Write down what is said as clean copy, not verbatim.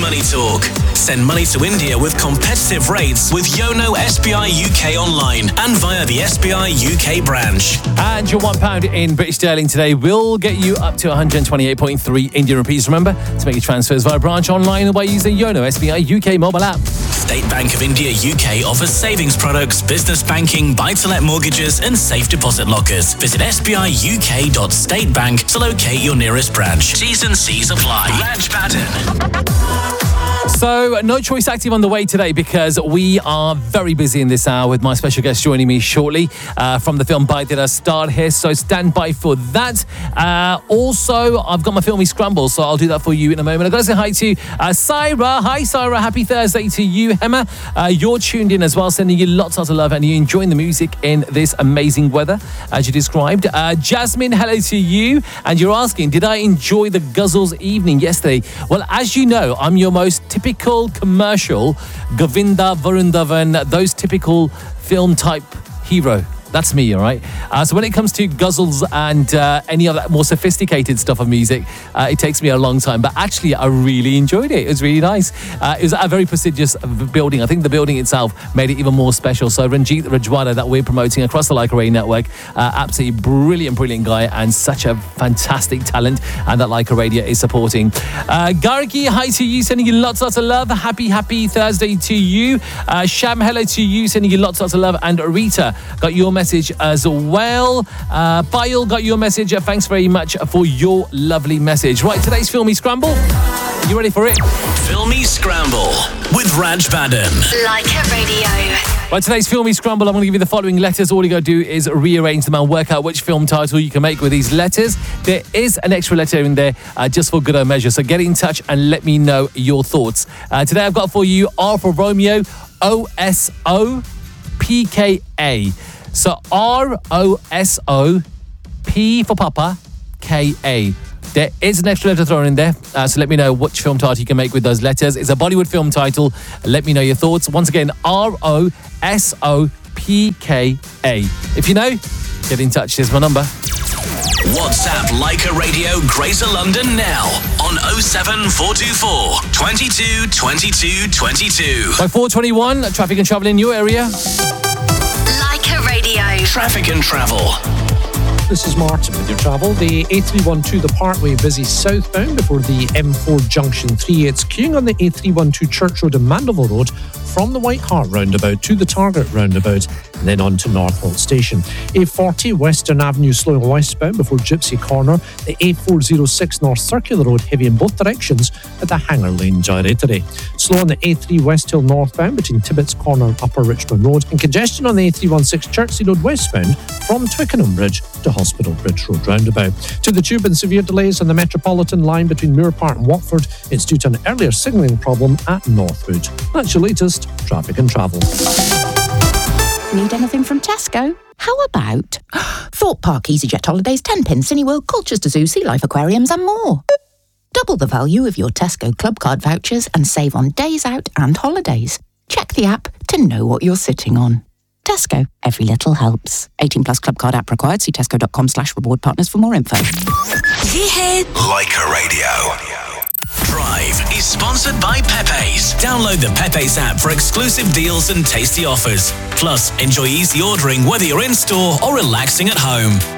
money talk. Send money to India with competitive rates with Yono SBI UK online and via the SBI UK branch. And your £1 in British sterling today will get you up to 128.3 Indian rupees. Remember to make your transfers via branch online or by using Yono SBI UK mobile app. State Bank of India UK offers savings products, business banking, buy-to-let mortgages and safe deposit lockers. Visit sbiuk.statebank to locate your nearest branch. T's and C's apply. Raj Patten. So, No Choice Active on the way today because we are very busy in this hour with my special guest joining me shortly from the film Bite That I starred here. So, stand by for that. Also, I've got my Filmy Scramble, so I'll do that for you in a moment. I've got to say hi to Syra. Hi, Syra. Happy Thursday to you, Hema. You're tuned in as well, sending you lots of love and you're enjoying the music in this amazing weather, as you described. Jasmine, hello to you. And you're asking, did I enjoy the Guzzles evening yesterday? Well, as you know, I'm your most typical commercial Govinda, Varun Dhawan, those typical film type hero. That's me, all right? So when it comes to Guzzles and any other more sophisticated stuff of music, it takes me a long time. But actually, I really enjoyed it. It was really nice. It was a very prestigious building. I think the building itself made it even more special. So Ranjit Rajwada, that we're promoting across the Like Array network, absolutely brilliant guy and such a fantastic talent. And that Like Radio is supporting. Gargi, hi to you, sending you lots of love. Happy Thursday to you. Sham, hello to you, sending you lots of love. And Rita, got your message as well. Bayal, got your message. Thanks very much for your lovely message. Right, today's Filmy Scramble. You ready for it? Filmy Scramble with Raj Baden. Like a Radio. Right, today's Filmy Scramble, I'm going to give you the following letters. All you got to do is rearrange them and work out which film title you can make with these letters. There is an extra letter in there just for good old measure. So get in touch and let me know your thoughts. Today I've got for you R for Romeo, O-S-O-P-K-A. So R-O-S-O, P for Papa, K-A. There is an extra letter thrown in there, so let me know which film title you can make with those letters. It's a Bollywood film title. Let me know your thoughts. Once again, R-O-S-O-P-K-A. If you know, get in touch. Here's my number. WhatsApp Leica Radio Greater London now on 07424 22 22 22. By 4:21, traffic and travel in your area. Like a Radio. Traffic and travel. This is Martin with your travel. The A312, the Parkway, busy southbound before the M4 Junction 3. It's queuing on the A312 Church Road and Mandeville Road from the White Hart roundabout to the Target roundabout and then on to Northolt Station. A40 Western Avenue slow westbound before Gypsy Corner. The A406 North Circular Road heavy in both directions at the Hanger Lane Gyratory. Slow on the A3 West Hill northbound between Tibbetts Corner and Upper Richmond Road. And congestion on the A316 Chertsey Road westbound from Twickenham Bridge to Hospital Bridge Road roundabout. To the Tube and severe delays on the Metropolitan line between Muirpark and Watford. It's due to an earlier signalling problem at Northwood. That's your latest traffic and travel. Need anything from Tesco? How about Thorpe Park EasyJet Holidays, 10pin, Cineworld, Colchester Zoo, Sea Life Aquariums and more. Double the value of your Tesco Club Card vouchers and save on days out and holidays. Check the app to know what you're sitting on. Tesco, every little helps. 18 plus Club Card app required. See tesco.com/reward partners for more info. Leica Radio. Drive is sponsored by Pepe's. Download the Pepe's app for exclusive deals and tasty offers. Plus, enjoy easy ordering whether you're in store or relaxing at home.